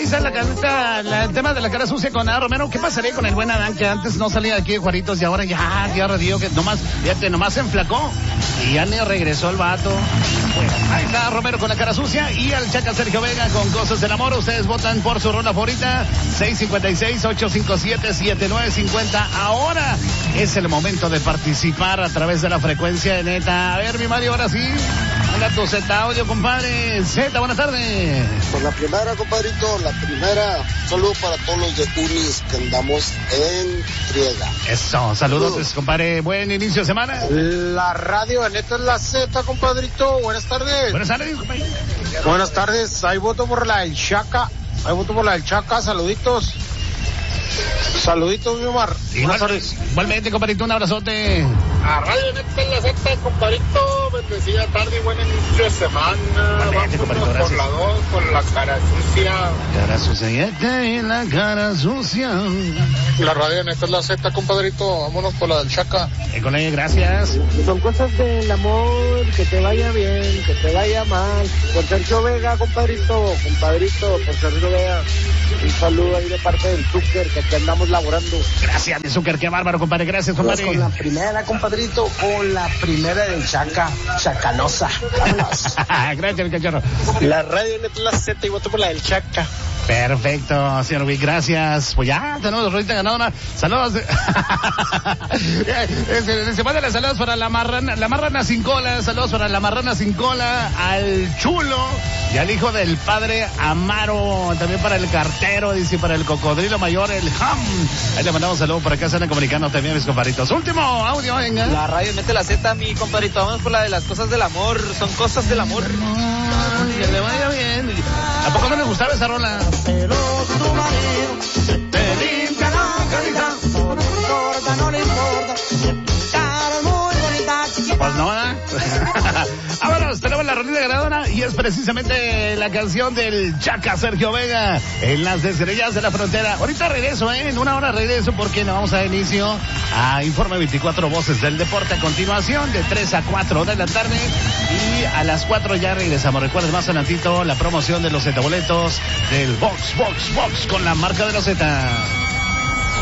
ahí está el tema de la cara sucia con Adán Romero. ¿Qué pasaría con el buen Adán, que antes no salía de aquí de Juaritos y ahora ya dio que nomás se enflacó y ya ni regresó el vato? Bueno, ahí está Romero con la cara sucia y al Chaca Sergio Vega con Cosas del Amor. Ustedes votan por su rola favorita, 656-857-7950. Ahora es el momento de participar a través de la frecuencia de Neta. A ver, mi Mario, ahora sí. Manda tu Z audio, compadre. Z, buenas tardes. Por la primera, compadrito, saludo para todos los de Unis que andamos en friega. Eso, saludos, compadre. Buen inicio de semana. La radio de Neta es la Z, compadrito. Buenas tardes. Buenas tardes, compadre. Buenas tardes. Ahí voto por la del Chaca. Saluditos. Saluditos, mi Omar. Igualmente, compadrito, un abrazote. A Radio Neta en la Z, compadrito. Bendecida tarde y buen inicio de semana. Igualmente, compadrito, gracias. Por la 2, con la cara sucia. Cara sucia, ya cae la cara sucia. La radio Neta es la Z, compadrito. Vámonos por la del Chaca. Con ella, gracias. Son cosas del amor, que te vaya bien, que te vaya mal. Por Sergio Vega, compadrito, por Sergio Vega. Un saludo ahí de parte del Zucker, que aquí andamos laborando. Gracias, mi Zucker, qué bárbaro, compadre. Gracias, compadre. Con la primera, compadrito, con la primera del Chaca, Chacalosa. Gracias, mi cachorro. La radio Neta es la Z y voto por la del Chaca. Perfecto, señor Vic, gracias. Pues ya tenemos ahorita ganadora. Saludos. Se mandan saludos para la marrana sin cola. Saludos para la marrana sin cola, al chulo y al hijo del padre Amaro. También para el cartero, dice, para el cocodrilo mayor, el ham. Ahí le mandamos saludos por acá, se andan comunicando también mis compadritos. Último audio, venga. La radio Mete la Z, mi compadrito. Vamos por la de las cosas del amor. Son cosas del amor. Que le vaya bien. ¿A poco no le gustaba esa rola? Pero tu marido te limpia la carita, no le importa, cara muy bonita, chiquita. Pues no, ¿eh? Vámonos, tenemos la rolita ganadora y es precisamente la canción del Chaca Sergio Vega en las estrellas de la frontera. Ahorita regreso, en una hora regreso porque nos vamos a dar inicio a Informe 24 Voces del Deporte a continuación de 3 a 4 de la tarde y a las 4 ya regresamos. Recuerden más adelantito la promoción de los Z boletos del Box con la marca de los Z.